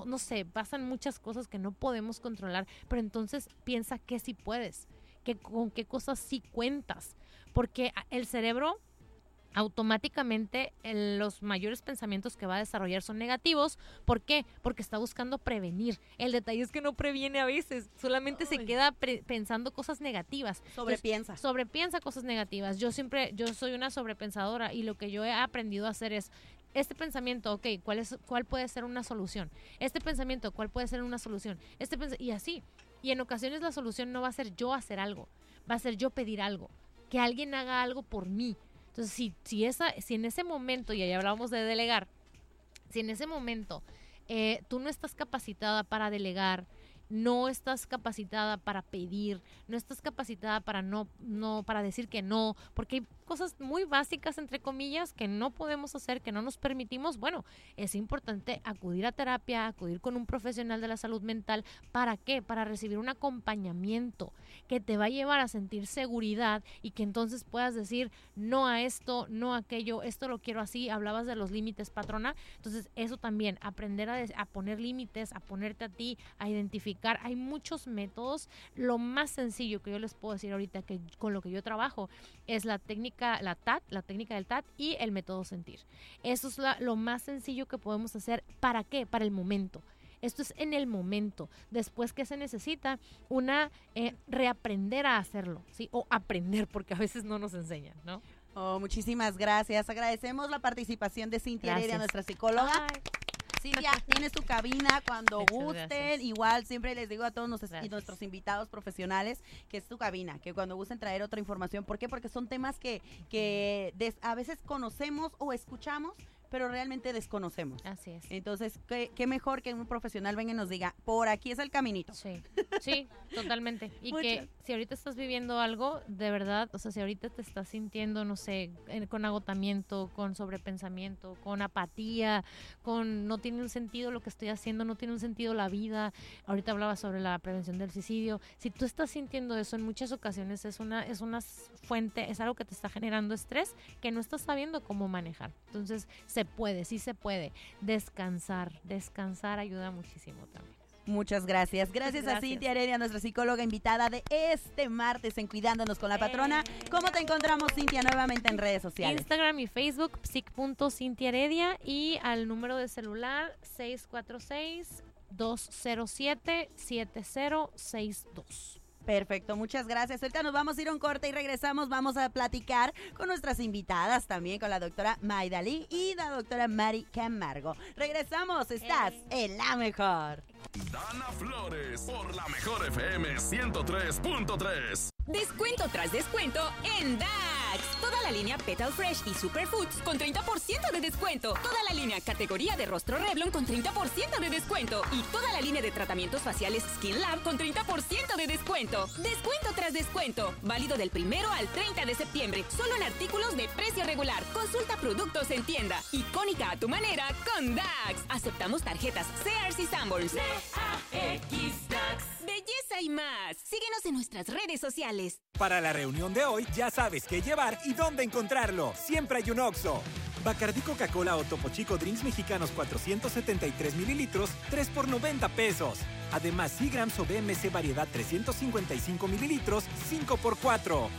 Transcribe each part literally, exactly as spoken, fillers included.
no sé, pasan muchas cosas que no podemos controlar, pero entonces piensa que sí puedes, que con qué cosas sí cuentas, porque el cerebro automáticamente el, los mayores pensamientos que va a desarrollar son negativos. ¿Por qué? Porque está buscando prevenir. El detalle es que no previene a veces, solamente Ay. se queda pre- pensando cosas negativas. Sobrepiensa. Entonces, sobrepiensa cosas negativas. Yo siempre, yo soy una sobrepensadora y lo que yo he aprendido a hacer es, este pensamiento, ok, ¿cuál, es, cuál puede ser una solución? Este pensamiento, ¿cuál puede ser una solución? Este pens- y así. Y en ocasiones la solución no va a ser yo hacer algo, va a ser yo pedir algo, que alguien haga algo por mí. Entonces, si, si, esa, si en ese momento, y ahí hablábamos de delegar, si en ese momento eh, tú no estás capacitada para delegar, no estás capacitada para pedir, no estás capacitada para no, no, para decir que no, porque hay cosas muy básicas, entre comillas, que no podemos hacer, que no nos permitimos. Bueno, es importante acudir a terapia, acudir con un profesional de la salud mental. ¿Para qué? Para recibir un acompañamiento que te va a llevar a sentir seguridad y que entonces puedas decir no a esto, no a aquello, esto lo quiero así. Hablabas de los límites, patrona. Entonces, eso también, aprender a, des- a poner límites, a ponerte a ti, a identificar. Hay muchos métodos. Lo más sencillo que yo les puedo decir ahorita, que con lo que yo trabajo, es la técnica, la T A T, la técnica del T A T y el método sentir. Eso es la, lo más sencillo que podemos hacer. ¿Para qué? Para el momento. Esto es en el momento. Después, ¿qué se necesita? Una, eh, reaprender a hacerlo, ¿sí? O aprender, porque a veces no nos enseñan, ¿no? Oh, muchísimas gracias. Agradecemos la participación de Cintia Gracias. Heredia, nuestra psicóloga. Ay. Cintia, tienes tu cabina cuando Muchas gusten. gracias. Igual siempre les digo a todos nuestros, Gracias. nuestros invitados profesionales que es tu cabina, que cuando gusten traer otra información. ¿Por qué? Porque son temas que, que des, a veces conocemos o escuchamos, pero realmente desconocemos. Así es. Entonces, ¿qué, qué mejor que un profesional venga y nos diga, por aquí es el caminito? Sí, sí, totalmente. Y Muchas. que si ahorita estás viviendo algo, de verdad, o sea, si ahorita te estás sintiendo, no sé, eh, con agotamiento, con sobrepensamiento, con apatía, con no tiene un sentido lo que estoy haciendo, no tiene un sentido la vida. Ahorita hablaba sobre la prevención del suicidio. Si tú estás sintiendo eso, en muchas ocasiones es una, es una fuente, es algo que te está generando estrés que no estás sabiendo cómo manejar. Entonces, se puede, sí se puede. Descansar, descansar ayuda muchísimo también. Muchas gracias. Gracias, Gracias. a Cintia Heredia, nuestra psicóloga invitada de este martes en Cuidándonos con la Patrona. ¿Cómo te encontramos, Cintia, nuevamente en redes sociales? Instagram y Facebook, psic punto cintia heredia, y al número de celular seis cuatro seis, dos cero siete, siete cero seis dos. Perfecto, muchas gracias. Ahorita nos vamos a ir a un corte y regresamos. Vamos a platicar con nuestras invitadas también, con la doctora Maidalí y la doctora Mari Camargo. Regresamos, estás en La Mejor. Dana Flores por la Mejor F M ciento tres punto tres. Descuento tras descuento en Dax. Toda la línea Petal Fresh y Superfoods con treinta por ciento de descuento. Toda la línea categoría de rostro Revlon con treinta por ciento de descuento. Y toda la línea de tratamientos faciales Skin Lab con treinta por ciento de descuento. Descuento tras descuento. Válido del primero al treinta de septiembre. Solo en artículos de precio regular. Consulta productos en tienda. Icónica a tu manera con Dax. Aceptamos tarjetas Sears y Sanborns. D A X Dax. Belleza y más. Síguenos en nuestras redes sociales. Para la reunión de hoy ya sabes qué llevar y dónde encontrarlo. Siempre hay un Oxxo. Bacardí Coca-Cola o Topo Chico Drinks Mexicanos cuatrocientos setenta y tres mililitros, tres por noventa pesos. Además, Seagrams o B M C Variedad trescientos cincuenta y cinco mililitros, cinco por cuatro.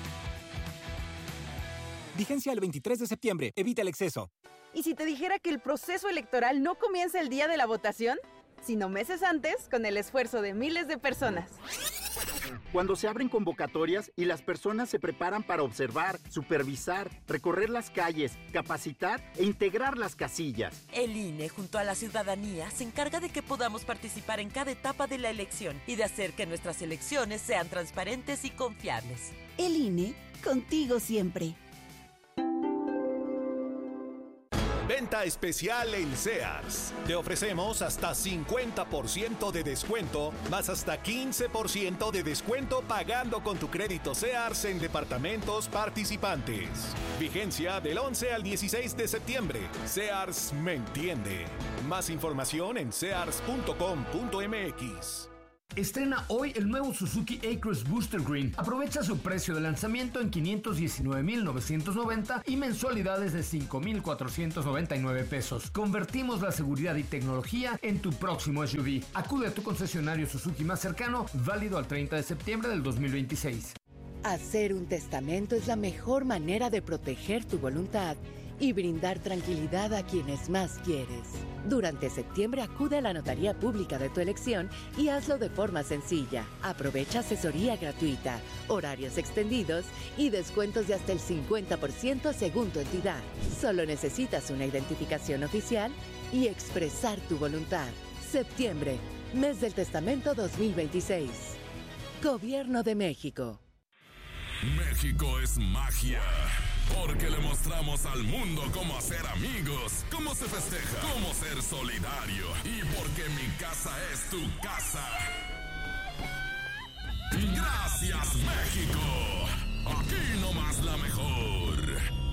Vigencia el veintitrés de septiembre. Evita el exceso. ¿Y si te dijera que el proceso electoral no comienza el día de la votación, sino meses antes, con el esfuerzo de miles de personas? Cuando se abren convocatorias y las personas se preparan para observar, supervisar, recorrer las calles, capacitar e integrar las casillas. El I N E, junto a la ciudadanía, se encarga de que podamos participar en cada etapa de la elección y de hacer que nuestras elecciones sean transparentes y confiables. El I N E, contigo siempre. Venta especial en Sears. Te ofrecemos hasta cincuenta por ciento de descuento, más hasta quince por ciento de descuento pagando con tu crédito Sears en departamentos participantes. Vigencia del once al dieciséis de septiembre. Sears me entiende. Más información en sears punto com punto m x. Estrena hoy el nuevo Suzuki A-Cross Booster Green. Aprovecha su precio de lanzamiento en quinientos diecinueve mil novecientos noventa y mensualidades de cinco mil cuatrocientos noventa y nueve pesos. Convertimos la seguridad y tecnología en tu próximo S U V. Acude a tu concesionario Suzuki más cercano, válido al treinta de septiembre del dos mil veintiséis. Hacer un testamento es la mejor manera de proteger tu voluntad y brindar tranquilidad a quienes más quieres. Durante septiembre acude a la notaría pública de tu elección y hazlo de forma sencilla. Aprovecha asesoría gratuita, horarios extendidos y descuentos de hasta el cincuenta por ciento según tu entidad. Solo necesitas una identificación oficial y expresar tu voluntad. Septiembre, mes del testamento dos mil veintiséis. Gobierno de México. México es magia. Porque le mostramos al mundo cómo hacer amigos, cómo se festeja, cómo ser solidario. Y porque mi casa es tu casa. Gracias, México. Aquí nomás la mejor.